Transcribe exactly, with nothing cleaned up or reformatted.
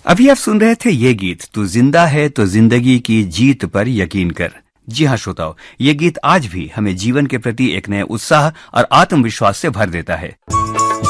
अभी आप सुन रहे थे ये गीत, तू जिंदा है तो जिंदगी की जीत पर यकीन कर। जी हाँ श्रोताओ, ये गीत आज भी हमें जीवन के प्रति एक नए उत्साह और आत्मविश्वास से भर देता है।